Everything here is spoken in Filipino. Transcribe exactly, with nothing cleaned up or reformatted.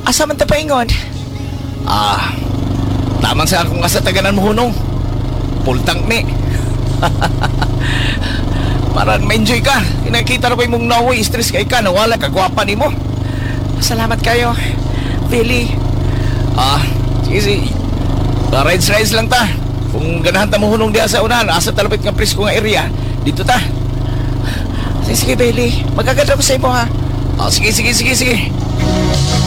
Asa man ta paingon? Ah, tamang sa akong kasataganan mo hunong. Pultang ni. Para ma-enjoy ka. Kinakita na ko yung mong naway, stress kay ka, nawala kagwapa ni mo. Salamat kayo, Billy. Ah, sige, sige. Uh, rides, rides lang ta. Kung ganahan ta mo hunong diha sa unahan, asa talapit nga presko nga area, dito ta. Sige, sige, Billy. Magaganda ko sa imo, ha? Ah, sige, sige, sige, sige.